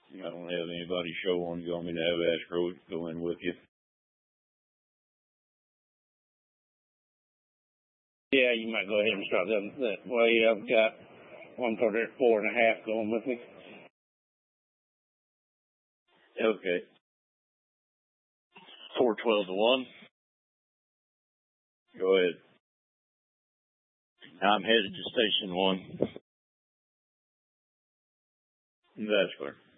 I don't have anybody show on. You want me to have Astro go in with you? Yeah, you might go ahead and start that way. I've got one for there at 4.5 going with me. Okay. 412 to 1. Go ahead. I'm headed to station 1. That's clear.